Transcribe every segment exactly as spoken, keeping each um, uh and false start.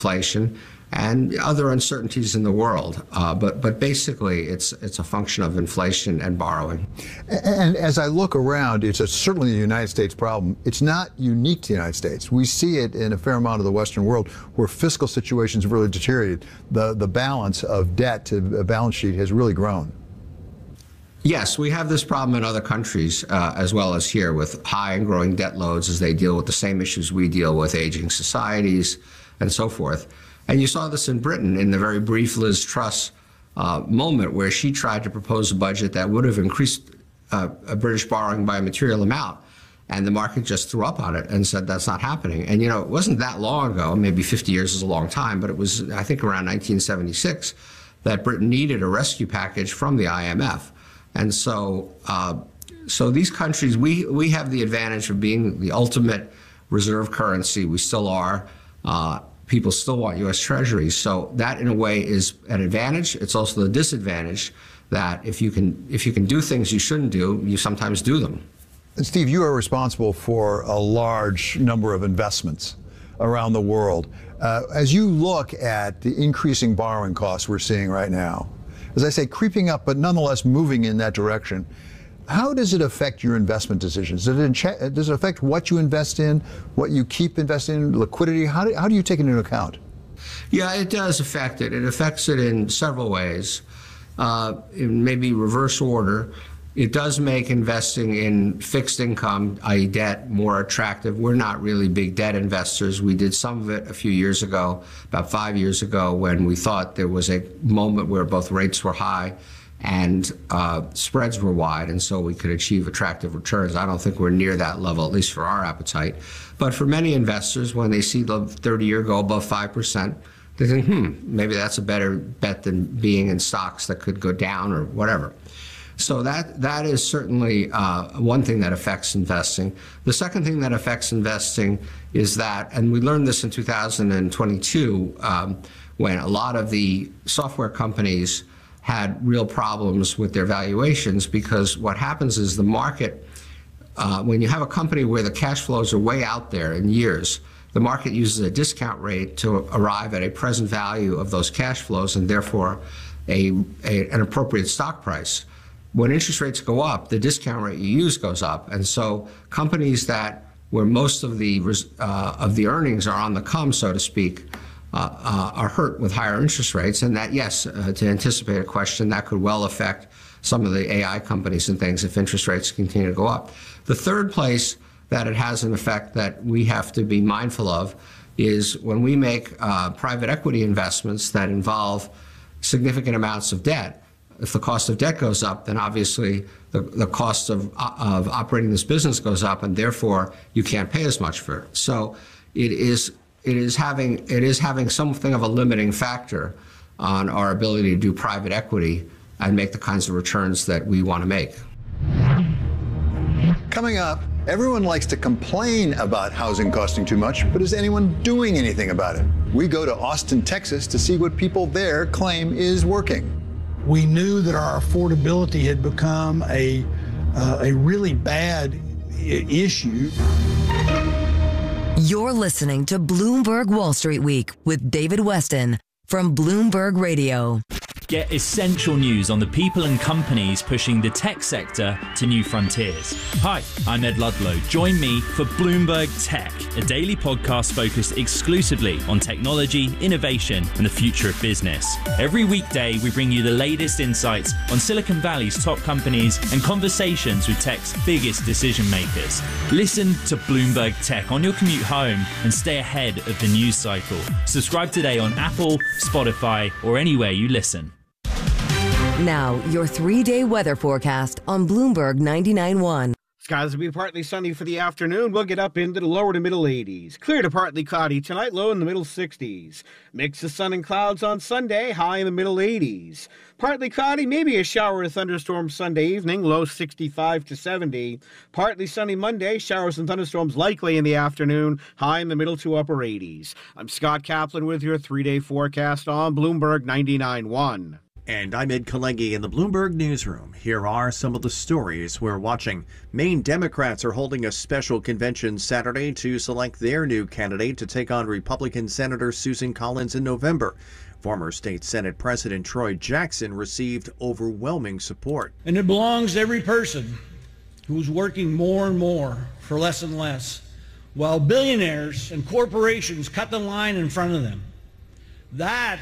inflation and other uncertainties in the world. Uh, but but basically, it's it's a function of inflation and borrowing. And as I look around, it's a, certainly a United States problem. It's not unique to the United States. We see it in a fair amount of the Western world where fiscal situations have really deteriorated. The, the balance of debt to a balance sheet has really grown. Yes, we have this problem in other countries uh, as well as here with high and growing debt loads as they deal with the same issues we deal with, aging societies and so forth. And you saw this in Britain in the very brief Liz Truss uh, moment where she tried to propose a budget that would have increased uh, British borrowing by a material amount. And the market just threw up on it and said that's not happening. And, you know, it wasn't that long ago, maybe fifty years is a long time, but it was, I think, around nineteen seventy-six that Britain needed a rescue package from the I M F. And so uh, so these countries, we, we have the advantage of being the ultimate reserve currency. We still are. Uh, People still want U S Treasuries, so that in a way is an advantage. It's also the disadvantage that if you can if you can do things you shouldn't do, you sometimes do them. And Steve, you are responsible for a large number of investments around the world. Uh, as you look at the increasing borrowing costs we're seeing right now, as I say, creeping up, but nonetheless moving in that direction, how does it affect your investment decisions? Does it, does it affect what you invest in, what you keep investing in, liquidity? How do, how do you take it into account? Yeah, it does affect it. It affects it in several ways. Uh, in maybe reverse order, it does make investing in fixed income, that is debt, more attractive. We're not really big debt investors. We did some of it a few years ago, about five years ago, when we thought there was a moment where both rates were high and uh, spreads were wide, and so we could achieve attractive returns. I don't think we're near that level, at least for our appetite. But for many investors, when they see the thirty-year go above five percent, they think, hmm, maybe that's a better bet than being in stocks that could go down or whatever. So that that is certainly uh, one thing that affects investing. The second thing that affects investing is that, and we learned this in two thousand twenty-two, um, when a lot of the software companies had real problems with their valuations, because what happens is the market, uh, when you have a company where the cash flows are way out there in years, the market uses a discount rate to arrive at a present value of those cash flows and therefore a, a, an appropriate stock price. When interest rates go up, the discount rate you use goes up. And so companies that where most of the, uh, of the earnings are on the come, so to speak, Uh, uh, are hurt with higher interest rates, and that, yes, uh, to anticipate a question, that could well affect some of the A I companies and things if interest rates continue to go up. The third place that it has an effect that we have to be mindful of is when we make uh, private equity investments that involve significant amounts of debt. If the cost of debt goes up, then obviously the, the cost of, of operating this business goes up, and therefore you can't pay as much for it. So it is It is having it is having something of a limiting factor on our ability to do private equity and make the kinds of returns that we want to make. Coming up, everyone likes to complain about housing costing too much, but is anyone doing anything about it? We go to Austin, Texas to see what people there claim is working. We knew that our affordability had become a uh, a really bad I- issue. You're listening to Bloomberg Wall Street Week with David Westin from Bloomberg Radio. Get essential news on the people and companies pushing the tech sector to new frontiers. Hi, I'm Ed Ludlow. Join me for Bloomberg Tech, a daily podcast focused exclusively on technology, innovation, and the future of business. Every weekday, we bring you the latest insights on Silicon Valley's top companies and conversations with tech's biggest decision makers. Listen to Bloomberg Tech on your commute home and stay ahead of the news cycle. Subscribe today on Apple, Spotify, or anywhere you listen. Now, your three-day weather forecast on Bloomberg ninety-nine point one. Skies will be partly sunny for the afternoon. We'll get up into the lower to middle eighties. Clear to partly cloudy tonight, low in the middle sixties. Mix of sun and clouds on Sunday, high in the middle eighties. Partly cloudy, maybe a shower or thunderstorm Sunday evening, low sixty-five to seventy. Partly sunny Monday, showers and thunderstorms likely in the afternoon, high in the middle to upper eighties. I'm Scott Kaplan with your three-day forecast on Bloomberg ninety-nine point one. And I'm Ed Kalegi in the Bloomberg Newsroom. Here are some of the stories we're watching. Maine Democrats are holding a special convention Saturday to select their new candidate to take on Republican Senator Susan Collins in November. Former State Senate President Troy Jackson received overwhelming support. And it belongs to every person who's working more and more for less and less, while billionaires and corporations cut the line in front of them. That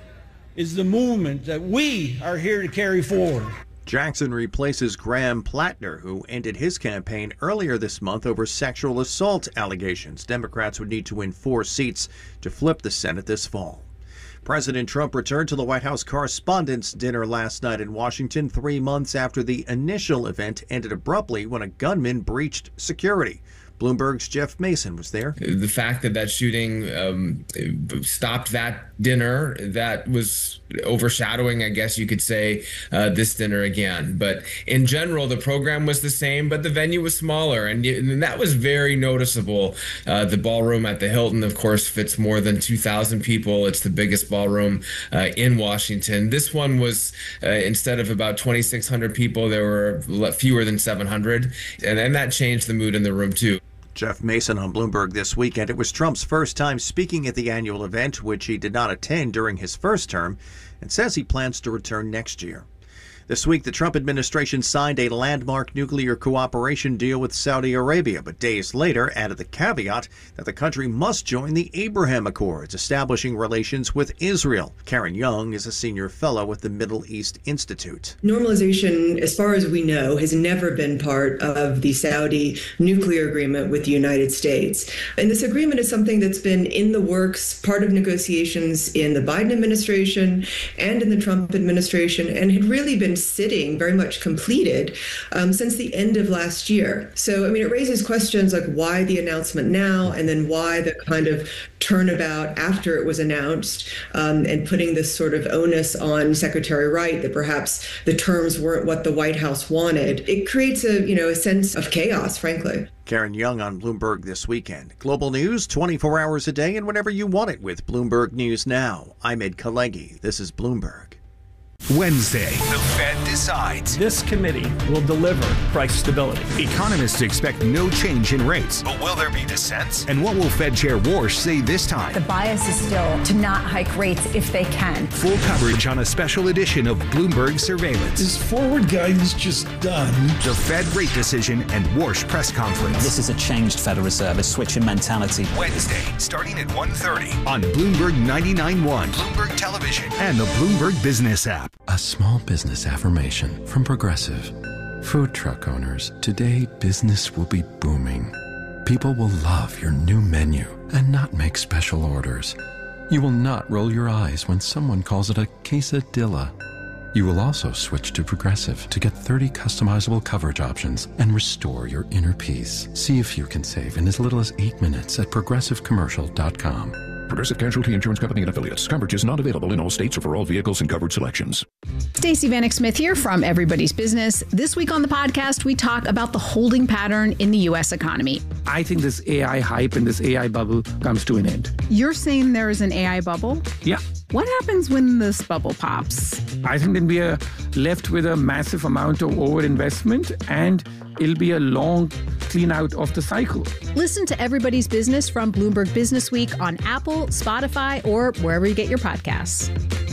is the movement that we are here to carry forward. Jackson replaces Graham Plattner, who ended his campaign earlier this month over sexual assault allegations. Democrats would need to win four seats to flip the Senate this fall. President Trump returned to the White House Correspondents' Dinner last night in Washington, three months after the initial event ended abruptly when a gunman breached security. Bloomberg's Jeff Mason was there. The fact that that shooting um, stopped that dinner, that was overshadowing, I guess you could say, uh, this dinner again. But in general, the program was the same, but the venue was smaller, and, and that was very noticeable. Uh, the ballroom at the Hilton, of course, fits more than two thousand people. It's the biggest ballroom uh, in Washington. This one was, uh, instead of about twenty-six hundred people, there were fewer than seven hundred, and then that changed the mood in the room, too. Jeff Mason on Bloomberg this weekend. It was Trump's first time speaking at the annual event, which he did not attend during his first term, and says he plans to return next year. This week, the Trump administration signed a landmark nuclear cooperation deal with Saudi Arabia, but days later added the caveat that the country must join the Abraham Accords, establishing relations with Israel. Karen Young is a senior fellow at the Middle East Institute. Normalization, as far as we know, has never been part of the Saudi nuclear agreement with the United States. And this agreement is something that's been in the works, part of negotiations in the Biden administration and in the Trump administration, and had really been sitting very much completed um, since the end of last year. So, I mean, it raises questions like why the announcement now, and then why the kind of turnabout after it was announced, um, and putting this sort of onus on Secretary Wright that perhaps the terms weren't what the White House wanted. It creates a, you know, a sense of chaos, frankly. Karen Young on Bloomberg this weekend. Global news twenty-four hours a day and whenever you want it with Bloomberg News Now. I'm Ed Kalegi. This is Bloomberg. Wednesday, the Fed decides. This committee will deliver price stability. Economists expect no change in rates. But will there be dissents? And what will Fed Chair Warsh say this time? The bias is still to not hike rates if they can. Full coverage on a special edition of Bloomberg Surveillance. Is forward guidance just done? The Fed rate decision and Warsh press conference. This is a changed Federal Reserve, a switch in mentality. Wednesday, starting at one thirty on Bloomberg ninety-nine point one, Bloomberg Television, and the Bloomberg Business app. A small business affirmation from Progressive. Food truck owners, today business will be booming. People will love your new menu and not make special orders. You will not roll your eyes when someone calls it a quesadilla. You will also switch to Progressive to get thirty customizable coverage options and restore your inner peace. See if you can save in as little as eight minutes at progressive commercial dot com. Progressive Casualty Insurance Company and Affiliates. Coverage is not available in all states or for all vehicles and covered selections. Stacey Vanek Smith here from Everybody's Business. This week on the podcast, we talk about the holding pattern in the U S economy. I think this A I hype and this A I bubble comes to an end. You're saying there is an A I bubble? Yeah. What happens when this bubble pops? I think then we are left with a massive amount of overinvestment, and it'll be a long clean out of the cycle. Listen to Everybody's Business from Bloomberg Business Week on Apple, Spotify, or wherever you get your podcasts.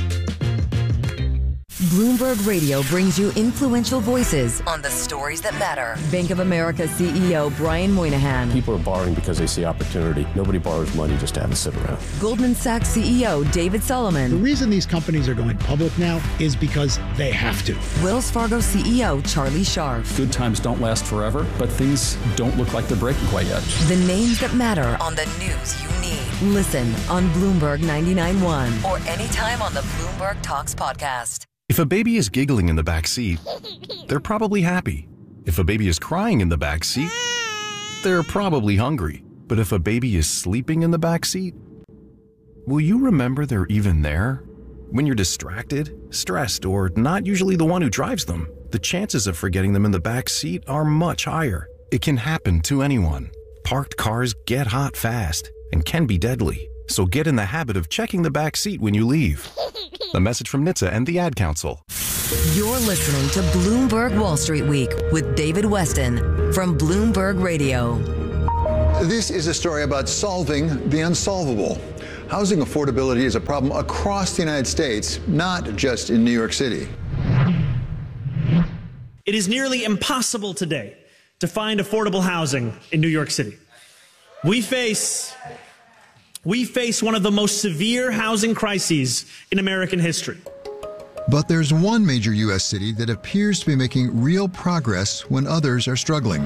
Bloomberg Radio brings you influential voices on the stories that matter. Bank of America C E O Brian Moynihan. People are borrowing because they see opportunity. Nobody borrows money just to have it sit around. Goldman Sachs C E O David Solomon. The reason these companies are going public now is because they have to. Wells Fargo C E O Charlie Scharf. Good times don't last forever, but things don't look like they're breaking quite yet. The names that matter on the news you need. Listen on Bloomberg ninety-nine point one or anytime on the Bloomberg Talks podcast. If a baby is giggling in the back seat, they're probably happy. If a baby is crying in the back seat, they're probably hungry. But if a baby is sleeping in the back seat, will you remember they're even there? When you're distracted, stressed, or not usually the one who drives them, the chances of forgetting them in the back seat are much higher. It can happen to anyone. Parked cars get hot fast and can be deadly. So get in the habit of checking the back seat when you leave. A message from N H T S A and the Ad Council. You're listening to Bloomberg Wall Street Week with David Westin from Bloomberg Radio. This is a story about solving the unsolvable. Housing affordability is a problem across the United States, not just in New York City. It is nearly impossible today to find affordable housing in New York City. We face, we face one of the most severe housing crises in American history. But there's one major U S city that appears to be making real progress when others are struggling.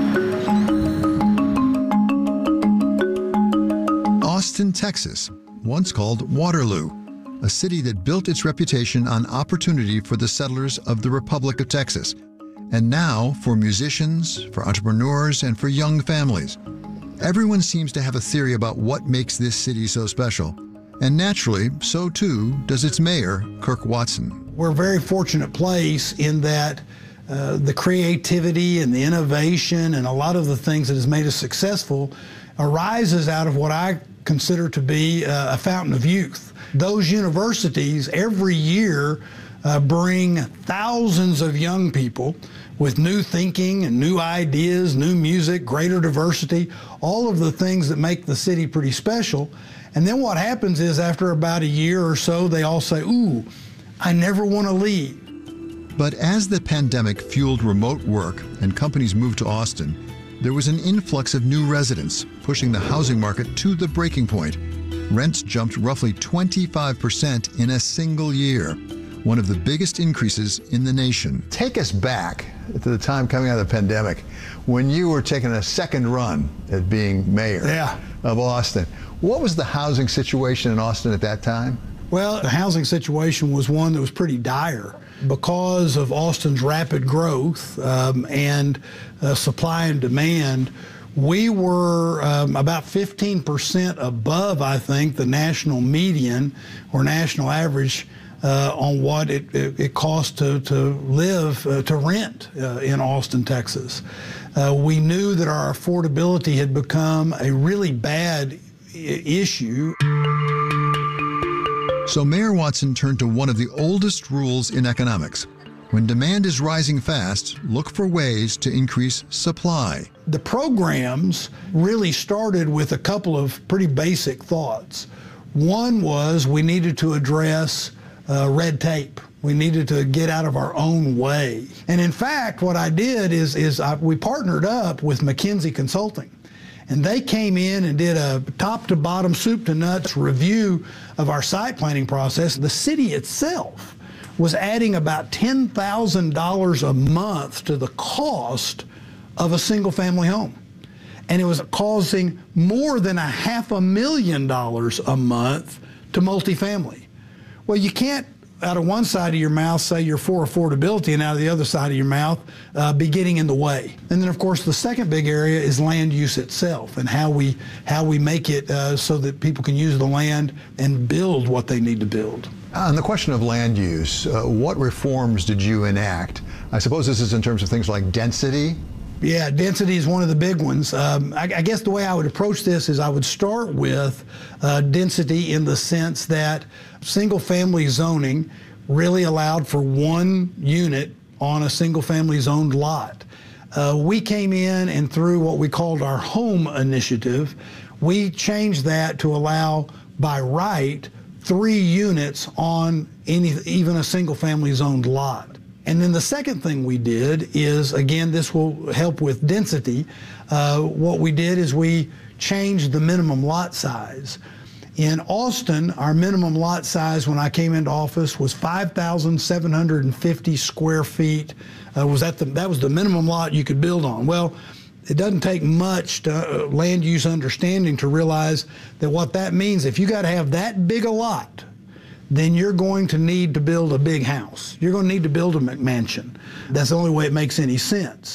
Austin, Texas, once called Waterloo, a city that built its reputation on opportunity for the settlers of the Republic of Texas, and now for musicians, for entrepreneurs, and for young families. Everyone seems to have a theory about what makes this city so special. And naturally, so too does its mayor, Kirk Watson. We're a very fortunate place in that uh, the creativity and the innovation and a lot of the things that has made us successful arises out of what I consider to be uh, a fountain of youth. Those universities every year uh, bring thousands of young people with new thinking and new ideas, new music, greater diversity, all of the things that make the city pretty special. And then what happens is after about a year or so, they all say, ooh, I never want to leave. But as the pandemic fueled remote work and companies moved to Austin, there was an influx of new residents, pushing the housing market to the breaking point. Rents jumped roughly twenty-five percent in a single year, one of the biggest increases in the nation. Take us back to the time coming out of the pandemic when you were taking a second run at being mayor yeah. of Austin. What was the housing situation in Austin at that time? Well, the housing situation was one that was pretty dire. Because of Austin's rapid growth um, and uh, supply and demand, we were um, about fifteen percent above, I think, the national median or national average uh, on what it, it, it costs to, to live, uh, to rent uh, in Austin, Texas. Uh, we knew that our affordability had become a really bad I- issue. So Mayor Watson turned to one of the oldest rules in economics. When demand is rising fast, look for ways to increase supply. The programs really started with a couple of pretty basic thoughts. One was we needed to address uh, red tape. We needed to get out of our own way. And in fact, what I did is, is I, we partnered up with McKinsey Consulting. And they came in and did a top to bottom, soup to nuts review of our site planning process. The city itself was adding about ten thousand dollars a month to the cost of a single family home. And it was causing more than a half a million dollars a month to multifamily. Well, you can't out of one side of your mouth say you're for affordability and out of the other side of your mouth uh, be getting in the way. And then, of course, the second big area is land use itself and how we how we make it uh, so that people can use the land and build what they need to build. On the question of land use, uh, what reforms did you enact? I suppose this is in terms of things like density. Yeah, density is one of the big ones. Um, I, I guess the way I would approach this is I would start with uh, density in the sense that single-family zoning really allowed for one unit on a single-family zoned lot. Uh, we came in and through what we called our home initiative, we changed that to allow by right three units on any even a single-family zoned lot. And then the second thing we did is, again, this will help with density. Uh, what we did is we changed the minimum lot size. In Austin, our minimum lot size when I came into office was five thousand seven hundred fifty square feet. Uh, was that, the, that was the minimum lot you could build on. Well, it doesn't take much to, uh, land use understanding to realize that what that means, if you got to have that big a lot, then you're going to need to build a big house. You're going to need to build a McMansion. That's the only way it makes any sense.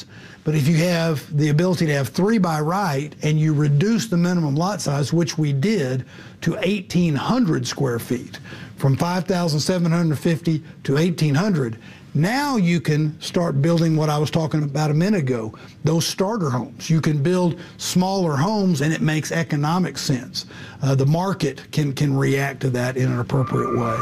But if you have the ability to have three by right and you reduce the minimum lot size, which we did, to eighteen hundred square feet, from five thousand seven hundred fifty to eighteen hundred, now you can start building what I was talking about a minute ago, those starter homes. You can build smaller homes and it makes economic sense. Uh, the market can, can react to that in an appropriate way.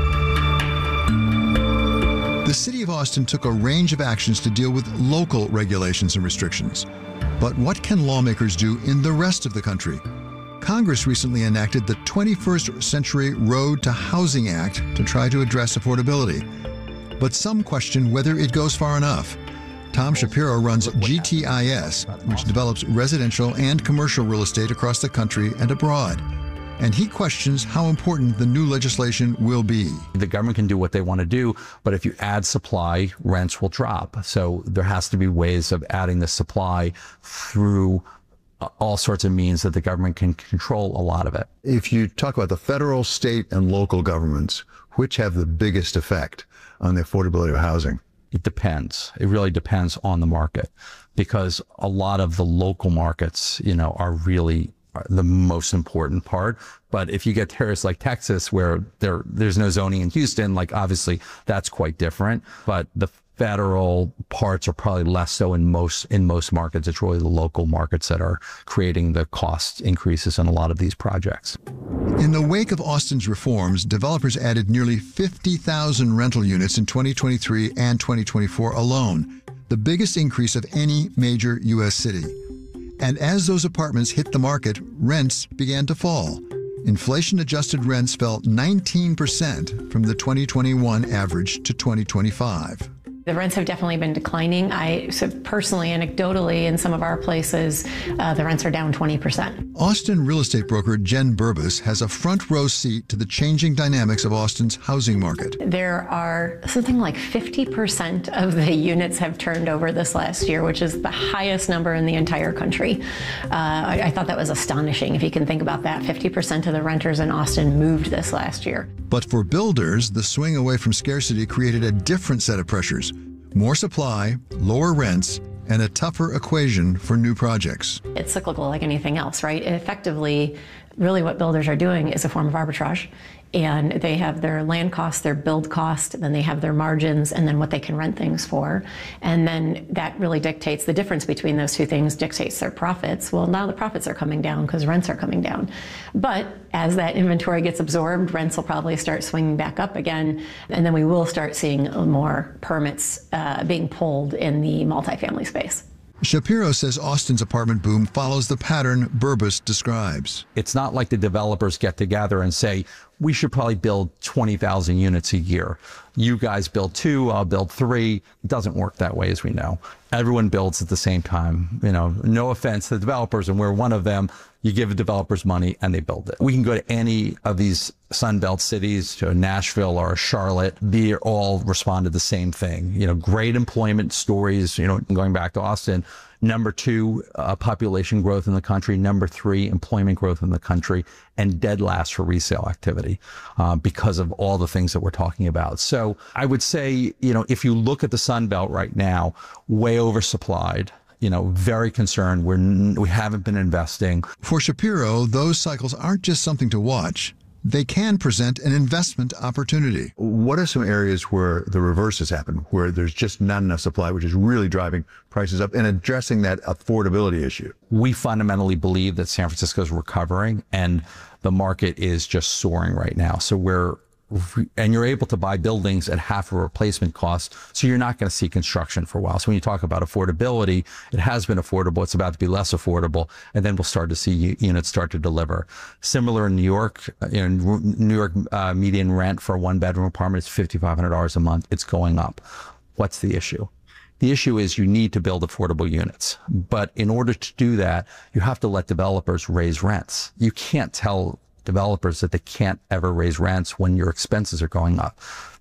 The City of Austin took a range of actions to deal with local regulations and restrictions. But what can lawmakers do in the rest of the country? Congress recently enacted the twenty-first Century Road to Housing Act to try to address affordability. But some question whether it goes far enough. Tom Shapiro runs G T I S, which develops residential and commercial real estate across the country and abroad. And he questions how important the new legislation will be. The government can do what they want to do, but if you add supply, rents will drop. So there has to be ways of adding the supply through all sorts of means that the government can control a lot of it. If you talk about the federal, state, and local governments, which have the biggest effect on the affordability of housing? It depends. It really depends on the market, because a lot of the local markets, you know, are really the most important part. But if you get areas like Texas where there there's no zoning in Houston, like obviously that's quite different. But the federal parts are probably less so in most in most markets. It's really the local markets that are creating the cost increases in a lot of these projects. In the wake of Austin's reforms, developers added nearly fifty thousand rental units in twenty twenty-three and twenty twenty-four alone, the biggest increase of any major U S city. And as those apartments hit the market, rents began to fall. Inflation-adjusted rents fell nineteen percent from the twenty twenty-one average to twenty twenty-five. The rents have definitely been declining. I so personally, anecdotally, in some of our places, uh, the rents are down twenty percent. Austin real estate broker Jen Burbis has a front row seat to the changing dynamics of Austin's housing market. There are something like fifty percent of the units have turned over this last year, which is the highest number in the entire country. Uh, I, I thought that was astonishing. If you can think about that, fifty percent of the renters in Austin moved this last year. But for builders, the swing away from scarcity created a different set of pressures. More supply, lower rents, and a tougher equation for new projects. It's cyclical like anything else, right? Effectively, really what builders are doing is a form of arbitrage. And they have their land cost, their build cost, then they have their margins, and then what they can rent things for. And then that really dictates the difference between those two things, dictates their profits. Well, now the profits are coming down because rents are coming down. But as that inventory gets absorbed, rents will probably start swinging back up again. And then we will start seeing more permits uh, being pulled in the multifamily space. Shapiro says Austin's apartment boom follows the pattern Burbis describes. It's not like the developers get together and say, we should probably build twenty thousand units a year. You guys build two, I'll build three. It doesn't work that way, as we know. Everyone builds at the same time. You know, no offense to the developers, and we're one of them. You give the developers money and they build it. We can go to any of these Sunbelt cities, to Nashville or Charlotte. They all respond to the same thing. You know, great employment stories, you know, going back to Austin. Number two, uh, population growth in the country. Number three, employment growth in the country. And dead last for resale activity uh, because of all the things that we're talking about. So I would say, you know, if you look at the Sunbelt right now, way oversupplied. You know, very concerned. We're, we haven't been investing. For Shapiro, those cycles aren't just something to watch. They can present an investment opportunity. What are some areas where the reverse has happened, where there's just not enough supply, which is really driving prices up and addressing that affordability issue? We fundamentally believe that San Francisco is recovering and the market is just soaring right now. So we're and you're able to buy buildings at half a replacement cost, so you're not going to see construction for a while. So when you talk about affordability, it has been affordable. It's about to be less affordable, and then we'll start to see units start to deliver. Similar in New York, you know, New York uh, median rent for a one-bedroom apartment is fifty-five hundred dollars a month. It's going up. What's the issue? The issue is you need to build affordable units. But in order to do that, you have to let developers raise rents. You can't tell developers that they can't ever raise rents when your expenses are going up.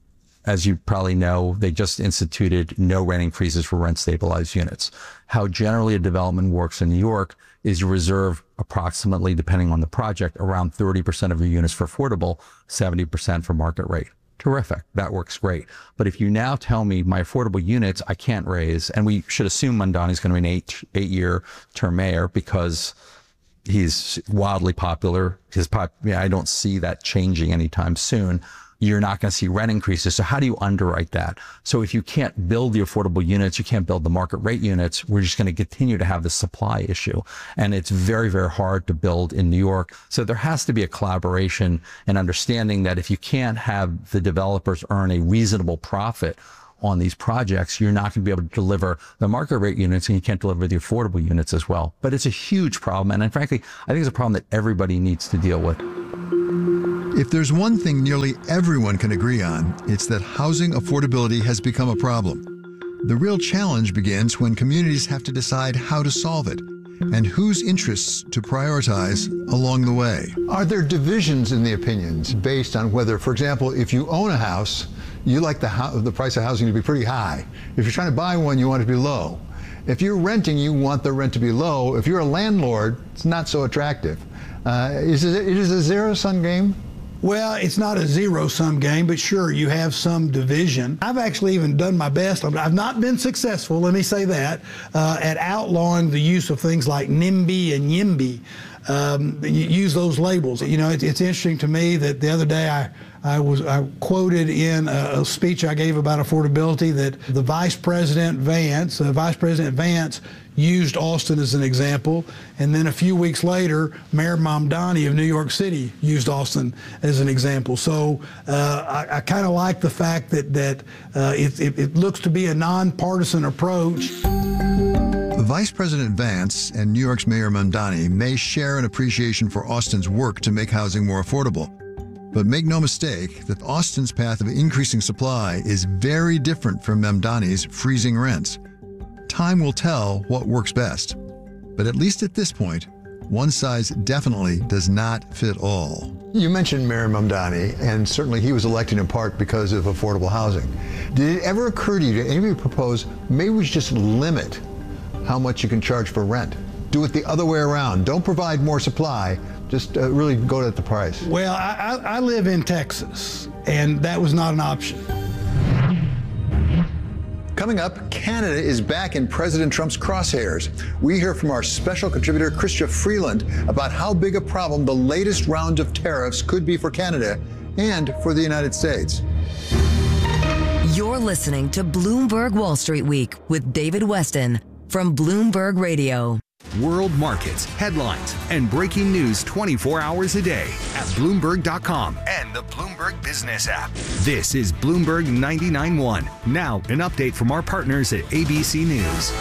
As you probably know, they just instituted no rent increases for rent stabilized units. How generally a development works in New York is you reserve approximately, depending on the project, around thirty percent of your units for affordable, seventy percent for market rate. terrific. That works great. But if you now tell me my affordable units I can't raise, and we should assume Mamdani's going to be an eight, eight-year term mayor because he's wildly popular. His pop, yeah, I don't see that changing anytime soon. You're not going to see rent increases. So how do you underwrite that? So if you can't build the affordable units, you can't build the market rate units, we're just going to continue to have the supply issue. And it's very, very hard to build in New York. So there has to be a collaboration and understanding that if you can't have the developers earn a reasonable profit on these projects, you're not going to be able to deliver the market rate units, and you can't deliver the affordable units as well. But it's a huge problem. And, and frankly, I think it's a problem that everybody needs to deal with. If there's one thing nearly everyone can agree on, it's that housing affordability has become a problem. The real challenge begins when communities have to decide how to solve it and whose interests to prioritize along the way. Are there divisions in the opinions based on whether, for example, if you own a house, you like the, ho- the price of housing to be pretty high. If you're trying to buy one, you want it to be low. If you're renting, you want the rent to be low. If you're a landlord, it's not so attractive. Uh, is it, it is a zero-sum game? Well, it's not a zero-sum game, but sure, you have some division. I've actually even done my best. I've not been successful, let me say that, uh, at outlawing the use of things like NIMBY and YIMBY. Um, use those labels. You know, it, it's interesting to me that the other day I, I was I quoted in a, a speech I gave about affordability that the Vice President Vance, uh, Vice President Vance used Austin as an example, and then a few weeks later, Mayor Mamdani of New York City used Austin as an example. So uh, I, I kind of like the fact that that uh, it, it, it looks to be a nonpartisan approach. Vice President Vance and New York's Mayor Mamdani may share an appreciation for Austin's work to make housing more affordable. But make no mistake that Austin's path of increasing supply is very different from Mamdani's freezing rents. Time will tell what works best. But at least at this point, one size definitely does not fit all. You mentioned Mayor Mamdani, and certainly he was elected in part because of affordable housing. Did it ever occur to you, did anybody propose, maybe we should just limit how much you can charge for rent? Do it the other way around. Don't provide more supply, just uh, really go at the price. Well, I, I, I live in Texas, and that was not an option. Coming up, Canada is back in President Trump's crosshairs. We hear from our special contributor, Chrystia Freeland, about how big a problem the latest round of tariffs could be for Canada and for the United States. You're listening to Bloomberg Wall Street Week with David Weston from Bloomberg Radio. World markets, headlines, and breaking news twenty-four hours a day at Bloomberg dot com and the Bloomberg Business app. This is Bloomberg ninety-nine point one. Now, an update from our partners at A B C News.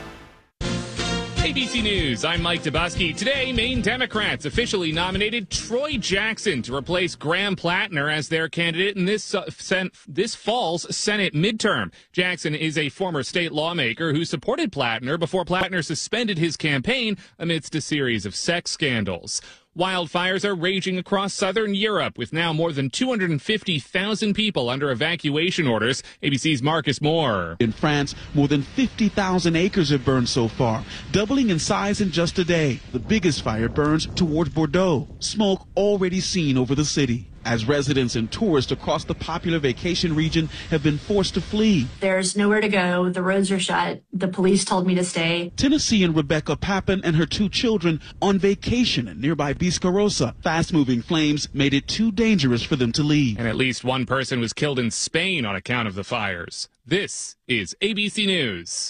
A B C News, I'm Mike Dubusky. Today, Maine Democrats officially nominated Troy Jackson to replace Graham Plattner as their candidate in this uh, sen- this fall's Senate midterm. Jackson is a former state lawmaker who supported Plattner before Plattner suspended his campaign amidst a series of sex scandals. Wildfires are raging across southern Europe, with now more than two hundred fifty thousand people under evacuation orders. A B C's Marcus Moore. In France, more than fifty thousand acres have burned so far, doubling in size in just a day. The biggest fire burns towards Bordeaux. Smoke already seen over the city, as residents and tourists across the popular vacation region have been forced to flee. There's nowhere to go. The roads are shut. The police told me to stay. Tennessean Rebecca Papin and her two children on vacation in nearby Biscarrosa. Fast-moving flames made it too dangerous for them to leave. And at least one person was killed in Spain on account of the fires. This is A B C News.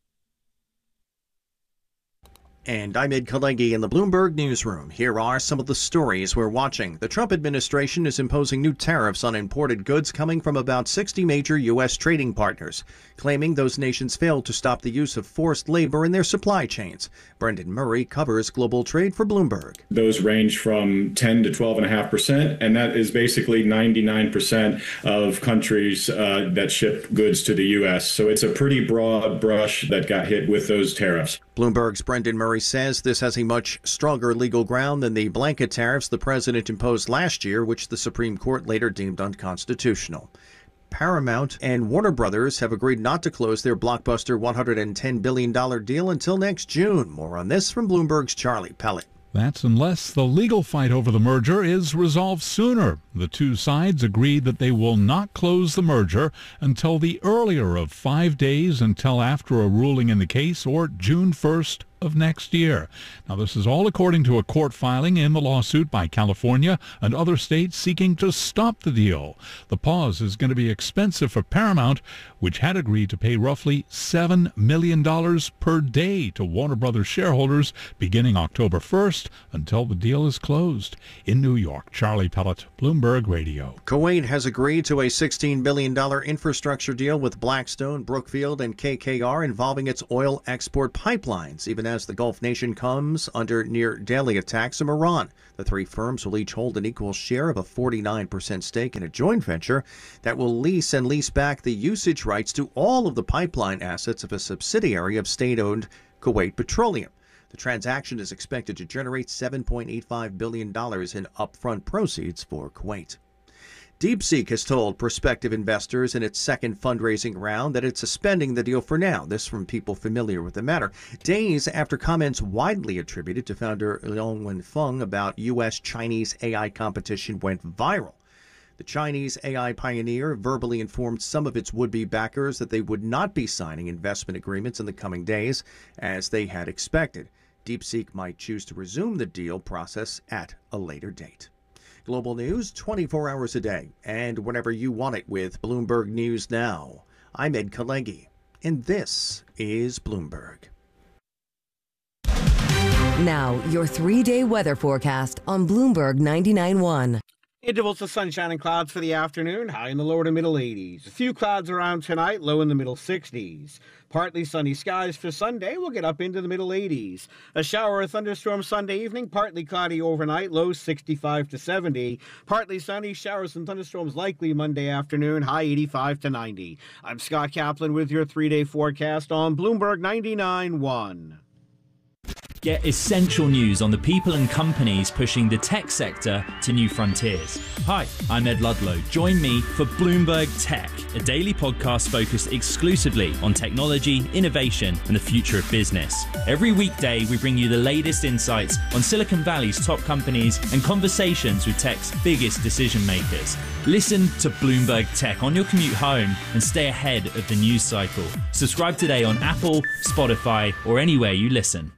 And I'm Ed Kalegi in the Bloomberg Newsroom. Here are some of the stories we're watching. The Trump administration is imposing new tariffs on imported goods coming from about sixty major U S trading partners, claiming those nations failed to stop the use of forced labor in their supply chains. Brendan Murray covers global trade for Bloomberg. Those range from ten to twelve point five percent, and that is basically ninety-nine percent of countries uh, that ship goods to the U S. So it's a pretty broad brush that got hit with those tariffs. Bloomberg's Brendan Murray says this has a much stronger legal ground than the blanket tariffs the president imposed last year, which the Supreme Court later deemed unconstitutional. Paramount and Warner Brothers have agreed not to close their blockbuster one hundred ten billion dollars deal until next June. More on this from Bloomberg's Charlie Pellet. That's unless the legal fight over the merger is resolved sooner. The two sides agreed that they will not close the merger until the earlier of five days until after a ruling in the case, or June first of next year. Now, this is all according to a court filing in the lawsuit by California and other states seeking to stop the deal. The pause is going to be expensive for Paramount, which had agreed to pay roughly seven million dollars per day to Warner Brothers shareholders beginning October first until the deal is closed. In New York, Charlie Pellet, Bloomberg Radio. Kuwait has agreed to a sixteen billion dollars infrastructure deal with Blackstone, Brookfield, and K K R involving its oil export pipelines, even as the Gulf nation comes under near-daily attacks from Iran. The three firms will each hold an equal share of a forty-nine percent stake in a joint venture that will lease and lease back the usage rights to all of the pipeline assets of a subsidiary of state-owned Kuwait Petroleum. The transaction is expected to generate seven point eight five billion dollars in upfront proceeds for Kuwait. DeepSeek has told prospective investors in its second fundraising round that it's suspending the deal for now. This from people familiar with the matter, days after comments widely attributed to founder Liang Wenfeng about U S-Chinese A I competition went viral. The Chinese A I pioneer verbally informed some of its would-be backers that they would not be signing investment agreements in the coming days, as they had expected. DeepSeek might choose to resume the deal process at a later date. Global news twenty-four hours a day, and whenever you want it with Bloomberg News Now. I'm Ed Kalegi, and this is Bloomberg. Now, your three-day weather forecast on Bloomberg ninety-nine point one. Intervals of sunshine and clouds for the afternoon, high in the lower to middle eighties. A few clouds around tonight, low in the middle sixties. Partly sunny skies for Sunday, we'll get up into the middle eighties. A shower or thunderstorm Sunday evening, partly cloudy overnight, low sixty-five to seventy. Partly sunny, showers and thunderstorms likely Monday afternoon, high eighty-five to ninety. I'm Scott Kaplan with your three-day forecast on Bloomberg ninety-nine point one. Get essential news on the people and companies pushing the tech sector to new frontiers. Hi, I'm Ed Ludlow. Join me for Bloomberg Tech, a daily podcast focused exclusively on technology, innovation, and the future of business. Every weekday, we bring you the latest insights on Silicon Valley's top companies and conversations with tech's biggest decision makers. Listen to Bloomberg Tech on your commute home and stay ahead of the news cycle. Subscribe today on Apple, Spotify, or anywhere you listen.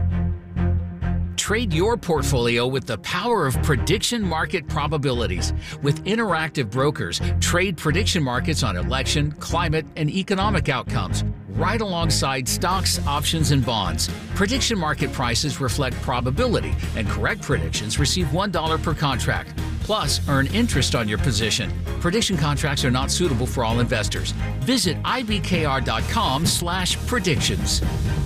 Trade your portfolio with the power of prediction market probabilities. With Interactive Brokers, trade prediction markets on election, climate, and economic outcomes, right alongside stocks, options, and bonds. Prediction market prices reflect probability, and correct predictions receive one dollar per contract. Plus, earn interest on your position. Prediction contracts are not suitable for all investors. Visit I B K R dot com slash predictions.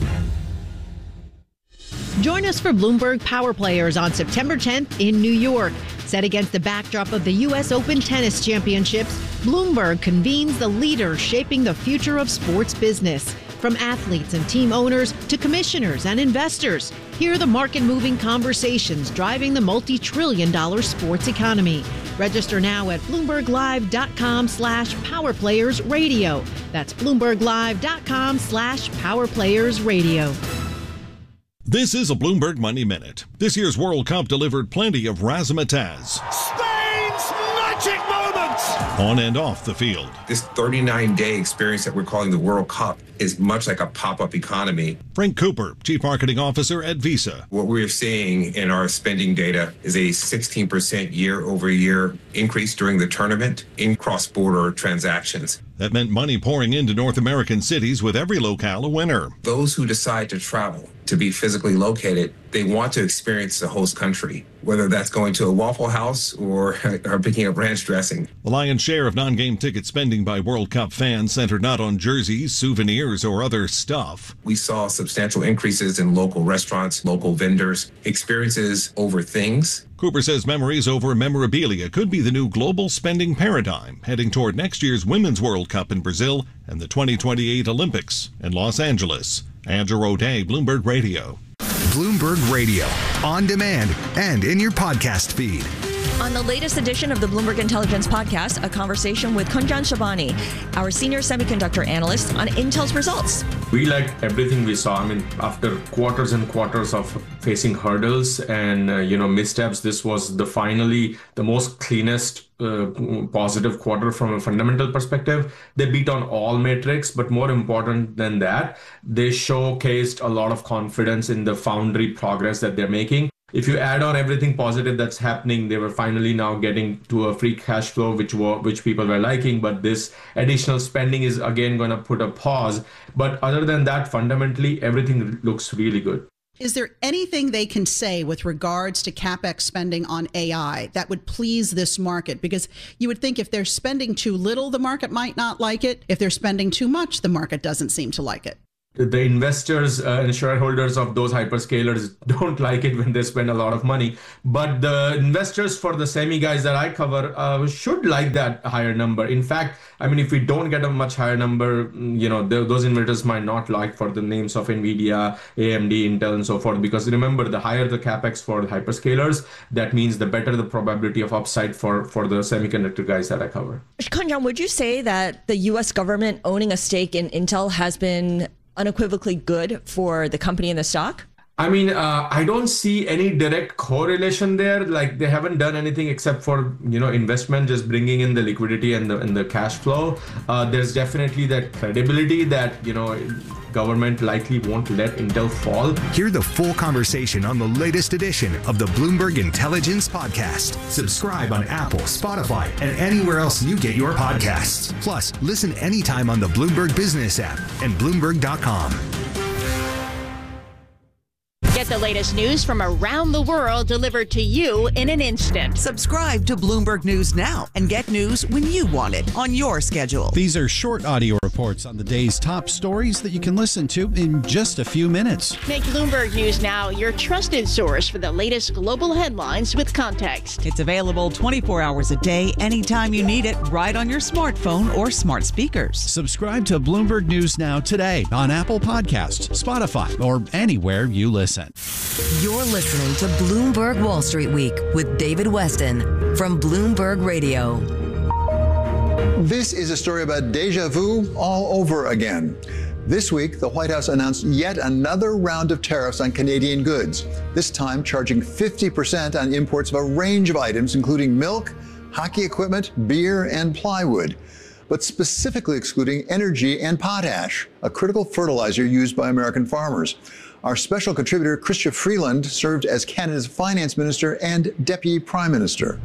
Join us for Bloomberg Power Players on September tenth in New York. Set against the backdrop of the U S Open Tennis Championships, Bloomberg convenes the leaders shaping the future of sports business. From athletes and team owners to commissioners and investors, hear the market-moving conversations driving the multi-trillion dollar sports economy. Register now at Bloomberg Live dot com slash Power Players Radio. That's Bloomberg Live dot com slash Power Players Radio. This is a Bloomberg Money Minute. This year's World Cup delivered plenty of razzmatazz. Spain's magic moment! On and off the field. This thirty-nine day experience that we're calling the World Cup is much like a pop-up economy. Frank Cooper, Chief Marketing Officer at Visa. What we're seeing in our spending data is a sixteen percent year-over-year increase during the tournament in cross-border transactions. That meant money pouring into North American cities, with every locale a winner. Those who decide to travel, to be physically located, they want to experience the host country, whether that's going to a Waffle House or, or picking up ranch dressing. The lion's share of non-game ticket spending by World Cup fans centered not on jerseys, souvenirs, or other stuff. We saw substantial increases in local restaurants, local vendors, experiences over things. Cooper says memories over memorabilia could be the new global spending paradigm, heading toward next year's Women's World Cup in Brazil and the twenty twenty-eight Olympics in Los Angeles. Andrew O'Day, Bloomberg Radio. Bloomberg Radio, on demand and in your podcast feed. On the latest edition of the Bloomberg Intelligence Podcast, a conversation with Kunjan Shabani, our senior semiconductor analyst, on Intel's results. We liked everything we saw. I mean, after quarters and quarters of facing hurdles and, uh, you know, missteps, this was the finally the most cleanest uh, positive quarter from a fundamental perspective. They beat on all metrics, but more important than that, they showcased a lot of confidence in the foundry progress that they're making. If you add on everything positive that's happening, they were finally now getting to a free cash flow, which were, which people were liking. But this additional spending is again going to put a pause. But other than that, fundamentally, everything looks really good. Is there anything they can say with regards to CapEx spending on A I that would please this market? Because you would think if they're spending too little, the market might not like it. If they're spending too much, the market doesn't seem to like it. The investors uh, and shareholders of those hyperscalers don't like it when they spend a lot of money. But the investors for the semi guys that I cover uh, should like that higher number. In fact, I mean, if we don't get a much higher number, you know, th- those investors might not like for the names of NVIDIA, A M D, Intel, and so forth. Because remember, the higher the capex for the hyperscalers, that means the better the probability of upside for, for the semiconductor guys that I cover. Kunjan, would you say that the U S government owning a stake in Intel has been unequivocally good for the company and the stock? I mean, uh, I don't see any direct correlation there. Like they haven't done anything except for, you know, investment, just bringing in the liquidity and the and the cash flow. Uh, there's definitely that credibility that, you know, government likely won't let Intel fall. Hear the full conversation on the latest edition of the Bloomberg Intelligence Podcast. Subscribe on Apple, Spotify, and anywhere else you get your podcasts. Plus, listen anytime on the Bloomberg Business app and Bloomberg dot com. Get the latest news from around the world delivered to you in an instant. Subscribe to Bloomberg News now and get news when you want it on your schedule. These are short audio reports on the day's top stories that you can listen to in just a few minutes. Make Bloomberg News Now your trusted source for the latest global headlines with context. It's available twenty-four hours a day, anytime you need it, right on your smartphone or smart speakers. Subscribe to Bloomberg News Now today on Apple Podcasts, Spotify, or anywhere you listen. You're listening to Bloomberg Wall Street Week with David Weston from Bloomberg Radio. This is a story about deja vu all over again. This week, the White House announced yet another round of tariffs on Canadian goods, this time charging fifty percent on imports of a range of items, including milk, hockey equipment, beer, and plywood, but specifically excluding energy and potash, a critical fertilizer used by American farmers. Our special contributor, Chrystia Freeland, served as Canada's finance minister and deputy prime minister.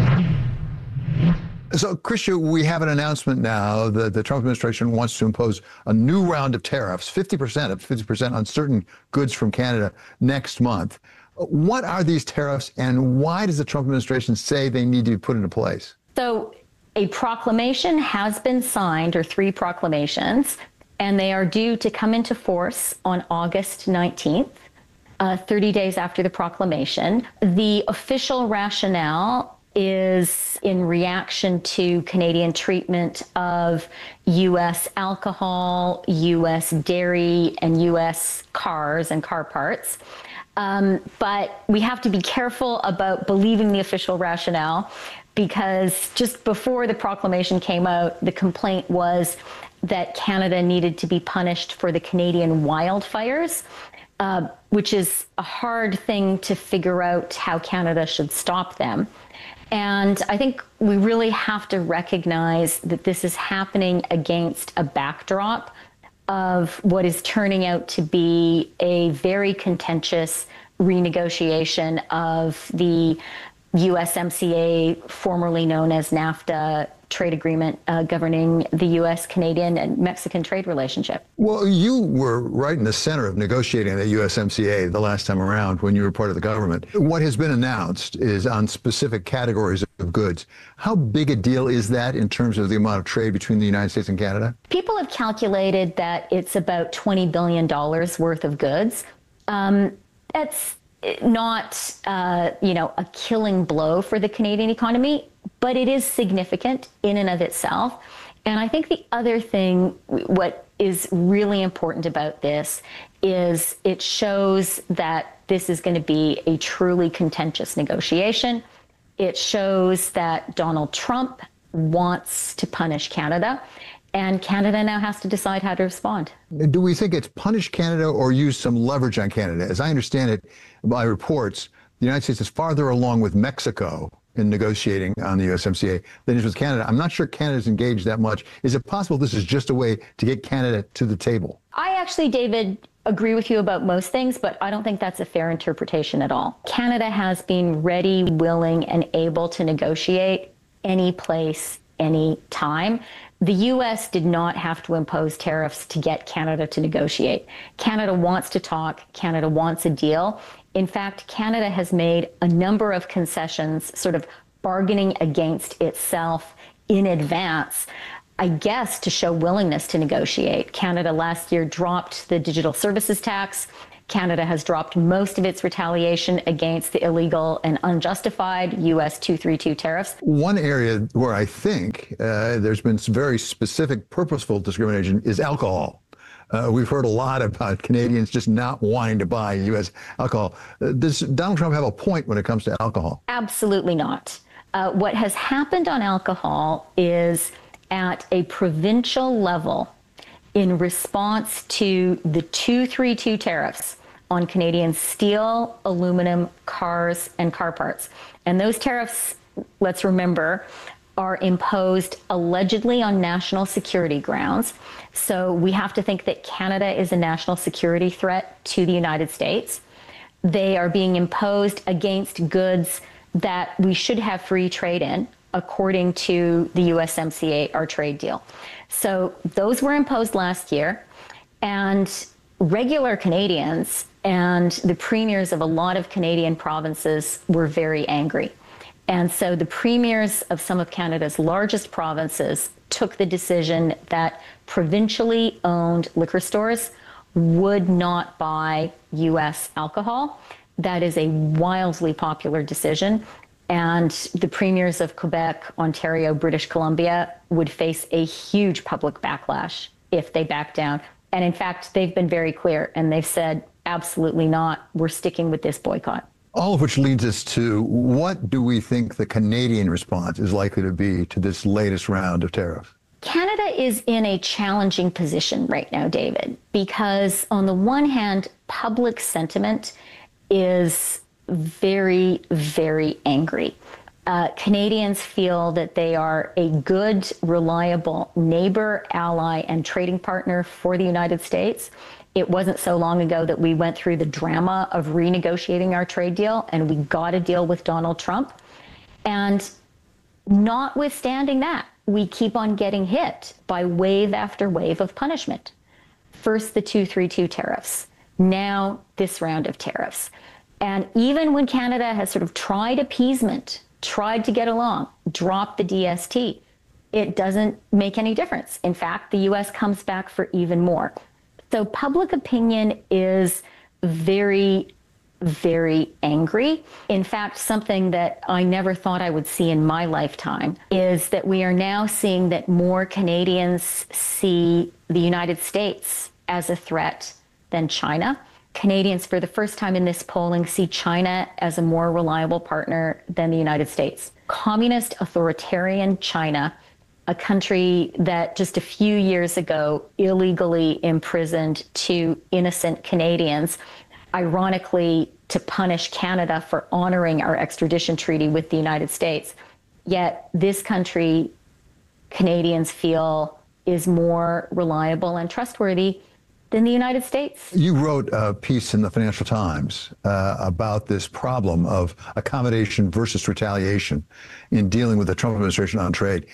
So, Chrystia, we have an announcement now that the Trump administration wants to impose a new round of tariffs, fifty percent, up to fifty percent on certain goods from Canada next month. What are these tariffs, and why does the Trump administration say they need to be put into place? So a proclamation has been signed, or three proclamations, and they are due to come into force on August nineteenth, uh, thirty days after the proclamation. The official rationale is in reaction to Canadian treatment of U S alcohol, U S dairy, and U S cars and car parts. Um, but we have to be careful about believing the official rationale, because just before the proclamation came out, the complaint was that Canada needed to be punished for the Canadian wildfires, uh, which is a hard thing to figure out how Canada should stop them. And I think we really have to recognize that this is happening against a backdrop of what is turning out to be a very contentious renegotiation of the U S M C A, formerly known as NAFTA, trade agreement uh, governing the U S, Canadian, and Mexican trade relationship. Well, you were right in the center of negotiating the U S M C A the last time around when you were part of the government. What has been announced is on specific categories of goods. How big a deal is that in terms of the amount of trade between the United States and Canada? People have calculated that it's about twenty billion dollars worth of goods. Um, that's not, uh, you know, a killing blow for the Canadian economy, but it is significant in and of itself. And I think the other thing, what is really important about this is it shows that this is going to be a truly contentious negotiation. It shows that Donald Trump wants to punish Canada, and Canada now has to decide how to respond. Do we think it's punish Canada or use some leverage on Canada? As I understand it by reports, the United States is farther along with Mexico in negotiating on the U S M C A than it is with Canada. I'm not sure Canada's engaged that much. Is it possible this is just a way to get Canada to the table? I actually, David, agree with you about most things, but I don't think that's a fair interpretation at all. Canada has been ready, willing, and able to negotiate any place, any time. The U S did not have to impose tariffs to get Canada to negotiate. Canada wants to talk. Canada wants a deal. In fact, Canada has made a number of concessions, sort of bargaining against itself in advance, I guess, to show willingness to negotiate. Canada last year dropped the digital services tax. Canada has dropped most of its retaliation against the illegal and unjustified U S two thirty-two tariffs. One area where I think uh, there's been some very specific, purposeful discrimination is alcohol. Uh, we've heard a lot about Canadians just not wanting to buy U S alcohol. Uh, does Donald Trump have a point when it comes to alcohol? Absolutely not. Uh, what has happened on alcohol is at a provincial level, in response to the two thirty-two tariffs on Canadian steel, aluminum, cars, and car parts. And those tariffs, let's remember, are imposed allegedly on national security grounds. So we have to think that Canada is a national security threat to the United States. They are being imposed against goods that we should have free trade in, according to the U S M C A, our trade deal. So those were imposed last year, and regular Canadians and the premiers of a lot of Canadian provinces were very angry. And so the premiers of some of Canada's largest provinces took the decision that provincially owned liquor stores would not buy U S alcohol. That is a wildly popular decision. And the premiers of Quebec, Ontario, British Columbia would face a huge public backlash if they back down. And in fact, they've been very clear, and they've said, absolutely not, we're sticking with this boycott. All of which leads us to, what do we think the Canadian response is likely to be to this latest round of tariffs? Canada is in a challenging position right now, David, because on the one hand, public sentiment is very, very angry. Uh, Canadians feel that they are a good, reliable neighbor, ally, and trading partner for the United States. It wasn't so long ago that we went through the drama of renegotiating our trade deal, and we got a deal with Donald Trump. And notwithstanding that, we keep on getting hit by wave after wave of punishment. First, the two thirty-two tariffs. Now, this round of tariffs. And even when Canada has sort of tried appeasement, tried to get along, dropped the D S T, it doesn't make any difference. In fact, the U S comes back for even more. So public opinion is very, very angry. In fact, something that I never thought I would see in my lifetime is that we are now seeing that more Canadians see the United States as a threat than China. Canadians, for the first time in this polling, see China as a more reliable partner than the United States. Communist, authoritarian China, a country that just a few years ago illegally imprisoned two innocent Canadians, ironically to punish Canada for honoring our extradition treaty with the United States. Yet this country, Canadians feel, is more reliable and trustworthy than the United States. You wrote a piece in the Financial Times uh, about this problem of accommodation versus retaliation in dealing with the Trump administration on trade.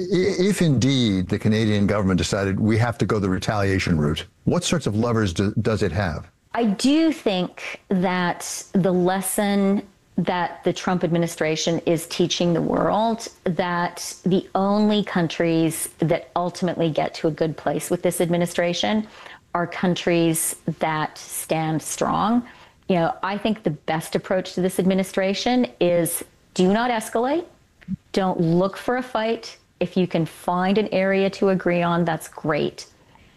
If indeed the Canadian government decided we have to go the retaliation route, what sorts of levers do, does it have? I do think that the lesson that the Trump administration is teaching the world, that the only countries that ultimately get to a good place with this administration are countries that stand strong. You know, I think the best approach to this administration is do not escalate. Don't look for a fight. If you can find an area to agree on, that's great.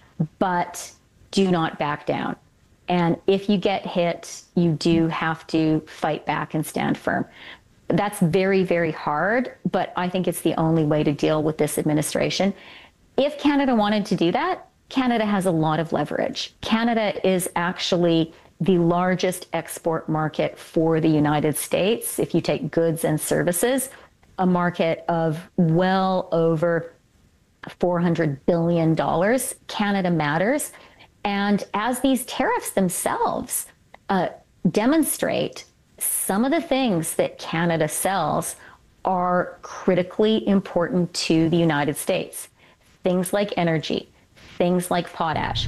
But do not back down. And if you get hit, you do have to fight back and stand firm. That's very, very hard, but I think it's the only way to deal with this administration. If Canada wanted to do that, Canada has a lot of leverage. Canada is actually the largest export market for the United States, if you take goods and services, a market of well over four hundred billion dollars. Canada matters. And as these tariffs themselves uh, demonstrate, some of the things that Canada sells are critically important to the United States. Things like energy, things like potash.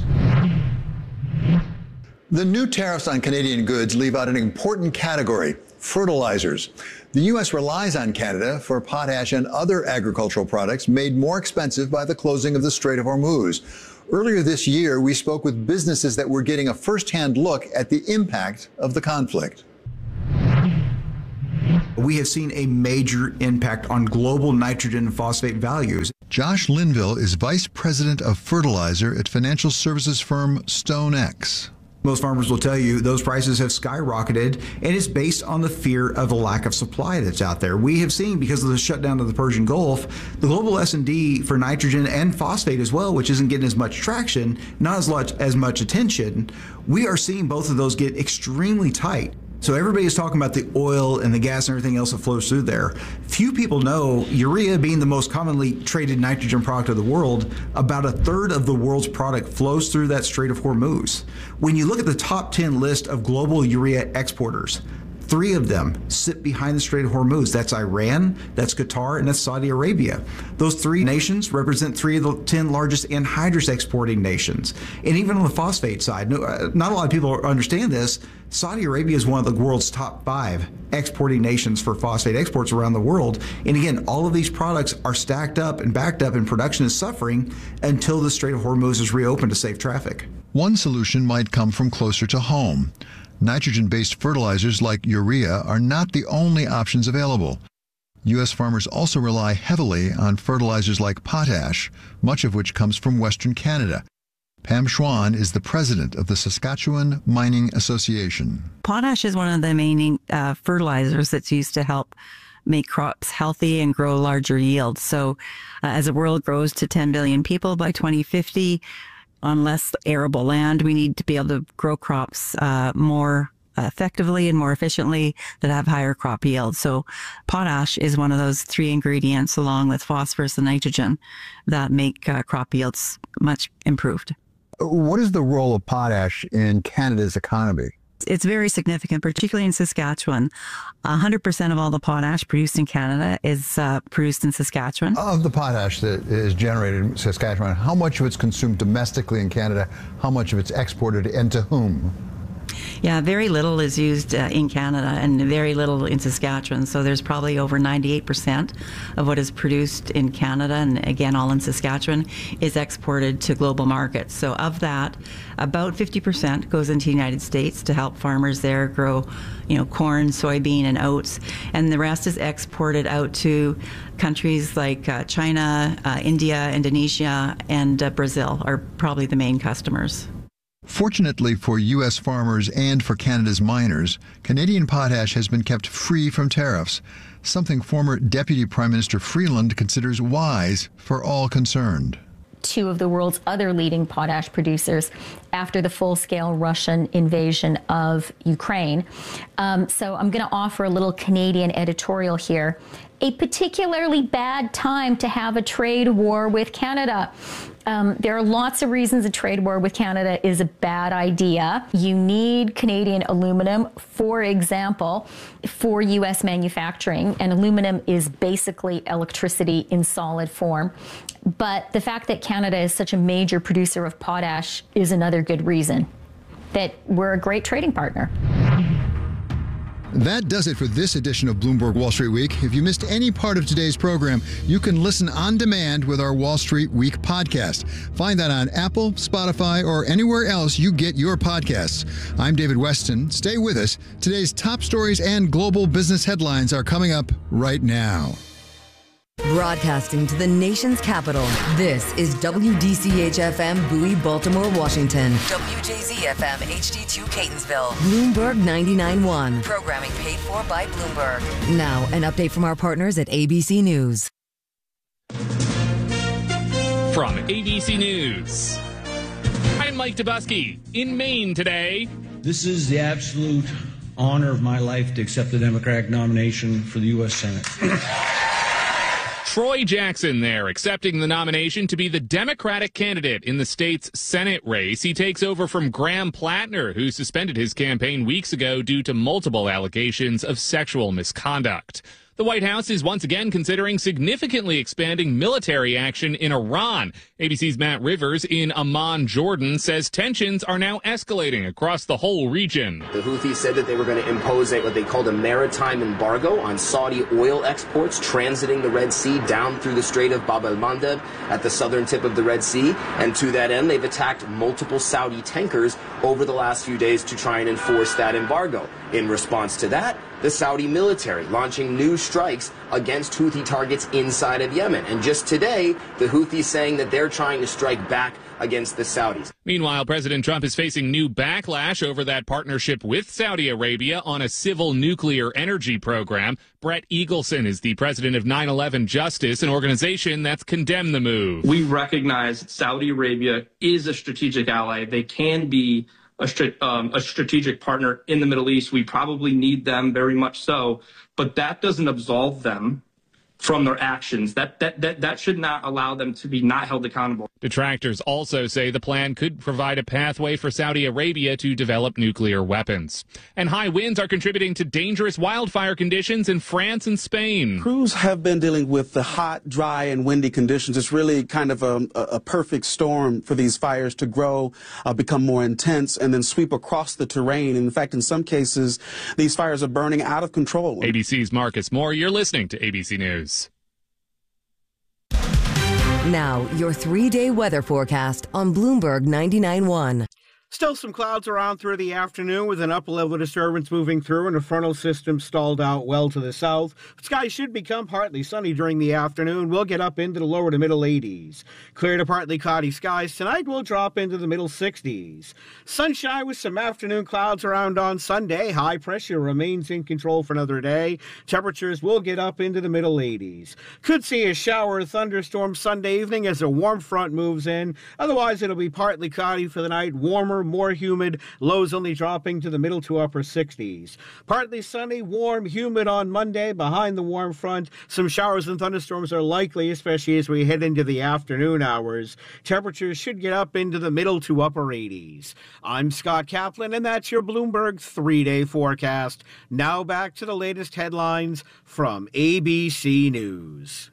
The new tariffs on Canadian goods leave out an important category: fertilizers. The U S relies on Canada for potash and other agricultural products made more expensive by the closing of the Strait of Hormuz. Earlier this year, we spoke with businesses that were getting a first-hand look at the impact of the conflict. We have seen a major impact on global nitrogen and phosphate values. Josh Linville is Vice President of Fertilizer at financial services firm StoneX. Most farmers will tell you those prices have skyrocketed, and it's based on the fear of the lack of supply that's out there. We have seen, because of the shutdown of the Persian Gulf, the global S and D for nitrogen and phosphate as well, which isn't getting as much traction, not as much, as much attention. We are seeing both of those get extremely tight. So everybody is talking about the oil and the gas and everything else that flows through there. Few people know urea, being the most commonly traded nitrogen product of the world, about a third of the world's product flows through that Strait of Hormuz. When you look at the top ten list of global urea exporters, three of them sit behind the Strait of Hormuz. That's Iran, that's Qatar, and that's Saudi Arabia. Those three nations represent three of the ten largest anhydrous exporting nations. And even on the phosphate side, not a lot of people understand this, Saudi Arabia is one of the world's top five exporting nations for phosphate exports around the world. And again, all of these products are stacked up and backed up, and production is suffering until the Strait of Hormuz is reopened to safe traffic. One solution might come from closer to home. Nitrogen-based fertilizers like urea are not the only options available. U S farmers also rely heavily on fertilizers like potash, much of which comes from Western Canada. Pam Schwan is the president of the Saskatchewan Mining Association. Potash is one of the main uh, fertilizers that's used to help make crops healthy and grow larger yields. So uh, as the world grows to ten billion people by twenty fifty, on less arable land, we need to be able to grow crops uh, more effectively and more efficiently that have higher crop yields. So potash is one of those three ingredients, along with phosphorus and nitrogen, that make uh, crop yields much improved. What is the role of potash in Canada's economy? It's very significant, particularly in Saskatchewan. one hundred percent of all the potash produced in Canada is uh, produced in Saskatchewan. Of the potash that is generated in Saskatchewan, how much of it's consumed domestically in Canada? How much of it's exported, and to whom? Yeah, very little is used uh, in Canada and very little in Saskatchewan. So there's probably over ninety-eight percent of what is produced in Canada, and again, all in Saskatchewan, is exported to global markets. So of that, about fifty percent goes into the United States to help farmers there grow, you know, corn, soybean, and oats. And the rest is exported out to countries like uh, China, uh, India, Indonesia, and uh, Brazil are probably the main customers. Fortunately for U S farmers and for Canada's miners, Canadian potash has been kept free from tariffs, something former Deputy Prime Minister Freeland considers wise for all concerned. Two of the world's other leading potash producers after the full-scale Russian invasion of Ukraine. Um, so I'm going to offer a little Canadian editorial here. A particularly bad time to have a trade war with Canada. Um, there are lots of reasons a trade war with Canada is a bad idea. You need Canadian aluminum, for example, for U S manufacturing, and aluminum is basically electricity in solid form. But the fact that Canada is such a major producer of potash is another good reason that we're a great trading partner. That does it for this edition of Bloomberg Wall Street Week. If you missed any part of today's program, you can listen on demand with our Wall Street Week podcast. Find that on Apple, Spotify, or anywhere else you get your podcasts. I'm David Weston. Stay with us. Today's top stories and global business headlines are coming up right now. Broadcasting to the nation's capital, this is W D C H F M Bowie, Baltimore, Washington. W J Z F M H D two Catonsville. Bloomberg ninety-nine point one. Programming paid for by Bloomberg. Now, an update from our partners at A B C News. From A B C News, I'm Mike Dubusky in Maine today. This is the absolute honor of my life to accept the Democratic nomination for the U S Senate. Troy Jackson there, accepting the nomination to be the Democratic candidate in the state's Senate race. He takes over from Graham Plattner, who suspended his campaign weeks ago due to multiple allegations of sexual misconduct. The White House is once again considering significantly expanding military action in Iran. A B C's Matt Rivers in Amman, Jordan, says tensions are now escalating across the whole region. The Houthis said that they were going to impose a, what they called a maritime embargo on Saudi oil exports transiting the Red Sea down through the Strait of Bab el-Mandeb at the southern tip of the Red Sea. And to that end, they've attacked multiple Saudi tankers over the last few days to try and enforce that embargo. In response to that, the Saudi military launching new strikes against Houthi targets inside of Yemen. And just today, the Houthis saying that they're trying to strike back against the Saudis. Meanwhile, President Trump is facing new backlash over that partnership with Saudi Arabia on a civil nuclear energy program. Brett Eagleson is the president of nine eleven Justice, an organization that's condemned the move. We recognize Saudi Arabia is a strategic ally. They can be A, um, a strategic partner in the Middle East. We probably need them very much so, but that doesn't absolve them from their actions. That, that, that, that should not allow them to be not held accountable. Detractors also say the plan could provide a pathway for Saudi Arabia to develop nuclear weapons. And high winds are contributing to dangerous wildfire conditions in France and Spain. Crews have been dealing with the hot, dry, and windy conditions. It's really kind of a, a perfect storm for these fires to grow, uh, become more intense, and then sweep across the terrain. In fact, in some cases, these fires are burning out of control. A B C's Marcus Moore, you're listening to A B C News. Now, your three-day weather forecast on Bloomberg ninety-nine point one. Still some clouds around through the afternoon with an upper-level disturbance moving through and a frontal system stalled out well to the south. Skies should become partly sunny during the afternoon. We'll get up into the lower to middle eighties. Clear to partly cloudy skies tonight will drop into the middle sixties. Sunshine with some afternoon clouds around on Sunday. High pressure remains in control for another day. Temperatures will get up into the middle eighties. Could see a shower or thunderstorm Sunday evening as a warm front moves in. Otherwise, it'll be partly cloudy for the night, warmer, more humid, lows only dropping to the middle to upper sixties. Partly sunny, warm, humid on Monday behind the warm front. Some showers and thunderstorms are likely, especially as we head into the afternoon hours. Temperatures should get up into the middle to upper eighties. I'm Scott Kaplan, and that's your Bloomberg three-day forecast. Now back to the latest headlines from A B C News.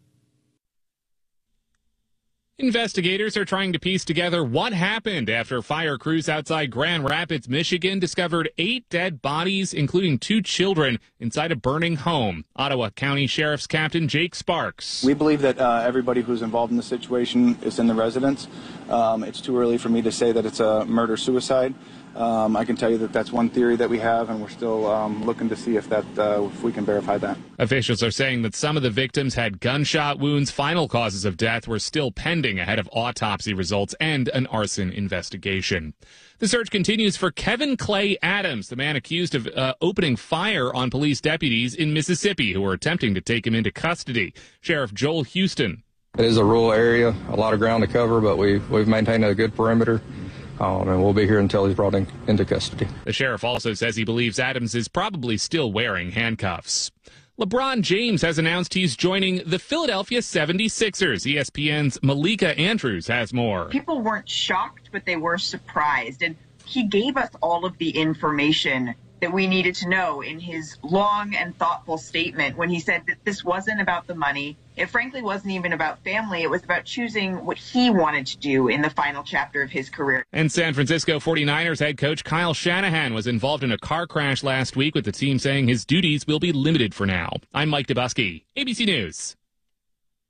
Investigators are trying to piece together what happened after fire crews outside Grand Rapids, Michigan discovered eight dead bodies, including two children, inside a burning home. Ottawa County Sheriff's Captain Jake Sparks. We believe that uh, everybody who's involved in the situation is in the residence. Um, it's too early for me to say that it's a murder-suicide. Um, I can tell you that that's one theory that we have, and we're still um, looking to see if that uh, if we can verify that. Officials are saying that some of the victims had gunshot wounds. Final causes of death were still pending ahead of autopsy results and an arson investigation. The search continues for Kevin Clay Adams, the man accused of uh, opening fire on police deputies in Mississippi who were attempting to take him into custody. Sheriff Joel Houston. It is a rural area, a lot of ground to cover, but we've, we've maintained a good perimeter. Um, and we'll be here until he's brought in, into custody. The sheriff also says he believes Adams is probably still wearing handcuffs. LeBron James has announced he's joining the Philadelphia seventy-sixers. E S P N's Malika Andrews has more. People weren't shocked, but they were surprised. And he gave us all of the information that we needed to know in his long and thoughtful statement when he said that this wasn't about the money. It frankly wasn't even about family. It was about choosing what he wanted to do in the final chapter of his career. And San Francisco forty-niners head coach Kyle Shanahan was involved in a car crash last week, with the team saying his duties will be limited for now. I'm Mike Dubusky, A B C News.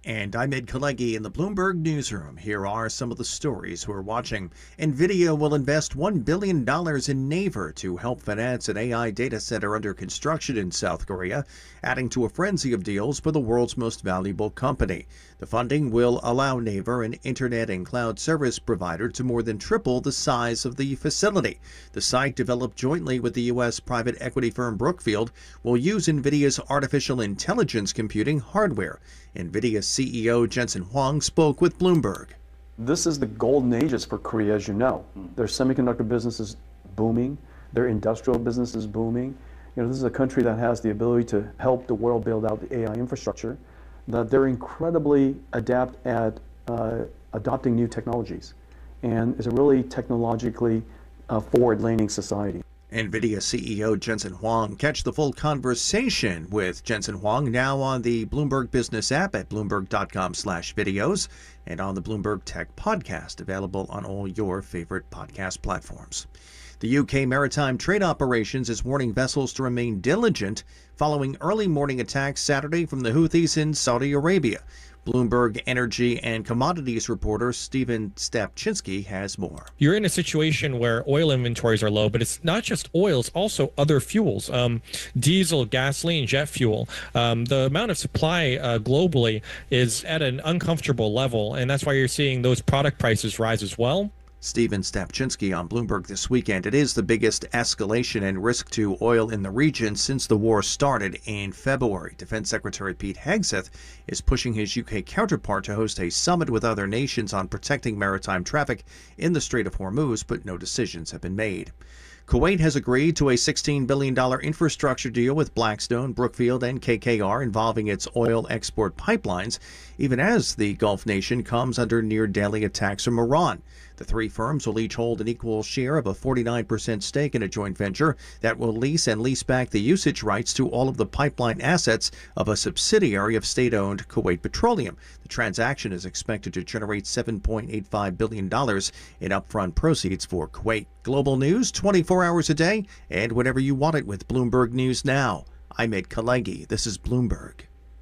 And I'm Ed Kalegi in the Bloomberg Newsroom. Here are some of the stories we're watching. NVIDIA will invest one billion dollars in Naver to help finance an A I data center under construction in South Korea, adding to a frenzy of deals for the world's most valuable company. The funding will allow Naver, an internet and cloud service provider, to more than triple the size of the facility. The site, developed jointly with the U S private equity firm Brookfield, will use NVIDIA's artificial intelligence computing hardware. NVIDIA C E O Jensen Huang spoke with Bloomberg. This is the golden ages for Korea, as you know. Their semiconductor business is booming. Their industrial business is booming. You know, this is a country that has the ability to help the world build out the A I infrastructure. That they're incredibly adept at uh, adopting new technologies, and is a really technologically uh, forward-leaning society. NVIDIA C E O Jensen Huang. Catch the full conversation with Jensen Huang now on the Bloomberg Business app at bloomberg dot com slash videos and on the Bloomberg Tech podcast, available on all your favorite podcast platforms. The U K Maritime Trade Operations is warning vessels to remain diligent following early morning attacks Saturday from the Houthis in Saudi Arabia. Bloomberg energy and commodities reporter Stephen Stapczynski has more. You're in a situation where oil inventories are low, but it's not just oil, it's also other fuels, um, diesel, gasoline, jet fuel. Um, the amount of supply uh, globally is at an uncomfortable level, and that's why you're seeing those product prices rise as well. Stephen Stapczynski on Bloomberg this weekend. It is the biggest escalation and risk to oil in the region since the war started in February. Defense Secretary Pete Hegseth is pushing his U K counterpart to host a summit with other nations on protecting maritime traffic in the Strait of Hormuz, but no decisions have been made. Kuwait has agreed to a sixteen billion dollars infrastructure deal with Blackstone, Brookfield, and K K R involving its oil export pipelines, even as the Gulf nation comes under near-daily attacks from Iran. The three firms will each hold an equal share of a forty-nine percent stake in a joint venture that will lease and lease back the usage rights to all of the pipeline assets of a subsidiary of state-owned Kuwait Petroleum. The transaction is expected to generate seven point eight five billion dollars in upfront proceeds for Kuwait. Global news twenty-four hours a day and whenever you want it with Bloomberg News Now. I'm Ed Kalegi. This is Bloomberg.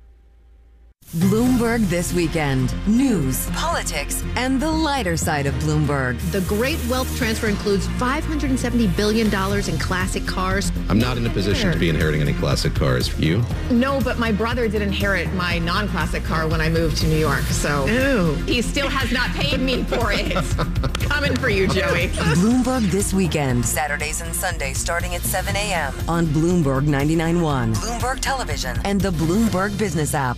Bloomberg This Weekend. News, politics, and the lighter side of Bloomberg. The great wealth transfer includes five hundred seventy billion dollars in classic cars. I'm not in a position to be inheriting any classic cars. You? No, but my brother did inherit my non-classic car when I moved to New York, so Ew. He still has not paid me for it. Coming for you, Joey. Bloomberg This Weekend. Saturdays and Sundays starting at seven a.m. on Bloomberg ninety-nine point one, Bloomberg Television, and the Bloomberg Business app.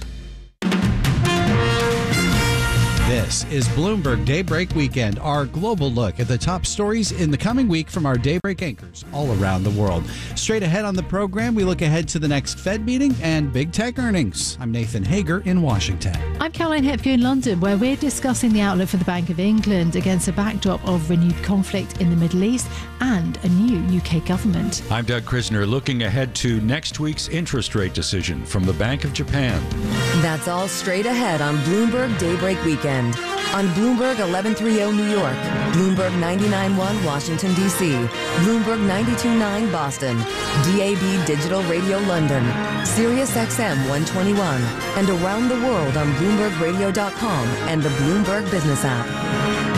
This is Bloomberg Daybreak Weekend, our global look at the top stories in the coming week from our Daybreak anchors all around the world. Straight ahead on the program, we look ahead to the next Fed meeting and big tech earnings. I'm Nathan Hager in Washington. I'm Caroline Hepker in London, where we're discussing the outlook for the Bank of England against a backdrop of renewed conflict in the Middle East and a new U K government. I'm Doug Krisner, looking ahead to next week's interest rate decision from the Bank of Japan. That's all straight ahead on Bloomberg Daybreak Weekend. On Bloomberg eleven thirty New York, Bloomberg ninety-nine point one Washington, D C, Bloomberg ninety-two point nine Boston, D A B Digital Radio London, Sirius X M one twenty-one, and around the world on Bloomberg Radio dot com and the Bloomberg Business app.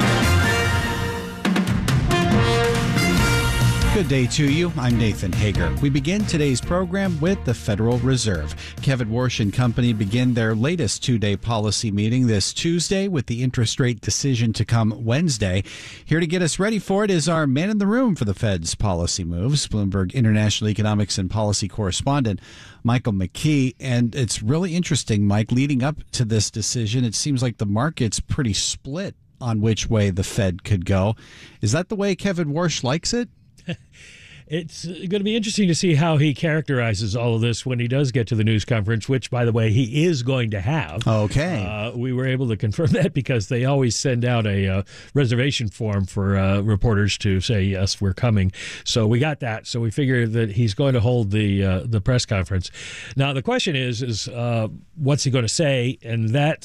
Good day to you. I'm Nathan Hager. We begin today's program with the Federal Reserve. Kevin Warsh and company begin their latest two-day policy meeting this Tuesday with the interest rate decision to come Wednesday. Here to get us ready for it is our man in the room for the Fed's policy moves, Bloomberg International Economics and Policy correspondent Michael McKee. And it's really interesting, Mike, leading up to this decision, it seems like the market's pretty split on which way the Fed could go. Is that the way Kevin Warsh likes it? It's going to be interesting to see how he characterizes all of this when he does get to the news conference, which, by the way, he is going to have. Okay. Uh, we were able to confirm that because they always send out a uh, reservation form for uh, reporters to say, yes, we're coming. So we got that. So we figured that he's going to hold the uh, the press conference. Now, the question is, is uh, what's he going to say? And that's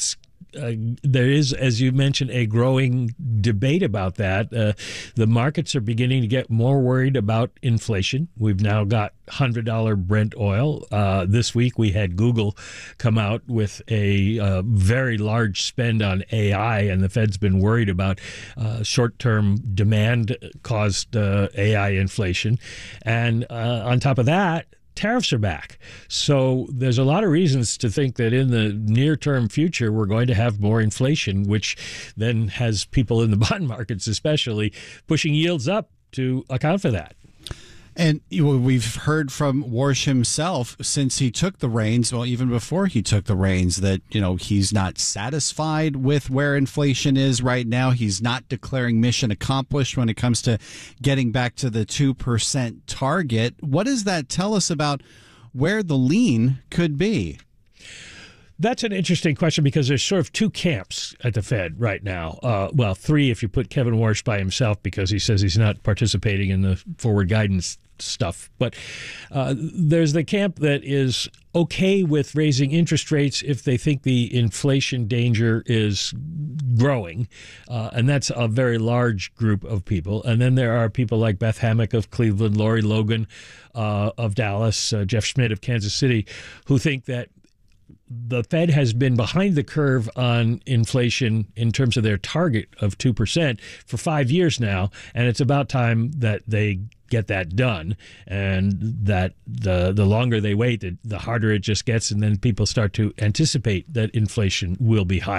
uh, there is, as you mentioned, a growing debate about that. Uh, the markets are beginning to get more worried about inflation. We've now got one hundred dollars Brent oil. Uh, this week we had Google come out with a uh, very large spend on A I, and the Fed's been worried about uh, short-term demand caused uh, A I inflation. And uh, on top of that, tariffs are back. So there's a lot of reasons to think that in the near-term future, we're going to have more inflation, which then has people in the bond markets especially pushing yields up to account for that. And you know, we've heard from Warsh himself since he took the reins, well, even before he took the reins, that, you know, he's not satisfied with where inflation is right now. He's not declaring mission accomplished when it comes to getting back to the two percent target. What does that tell us about where the lean could be? That's an interesting question because there's sort of two camps at the Fed right now. Uh, well, three if you put Kevin Warsh by himself because he says he's not participating in the forward guidance stuff. But uh, there's the camp that is okay with raising interest rates if they think the inflation danger is growing. Uh, and that's a very large group of people. And then there are people like Beth Hammack of Cleveland, Lori Logan uh, of Dallas, uh, Jeff Schmidt of Kansas City, who think that the Fed has been behind the curve on inflation in terms of their target of two percent for five years now, and it's about time that they get that done, and that the the longer they wait, the, the harder it just gets, and then people start to anticipate that inflation will be high.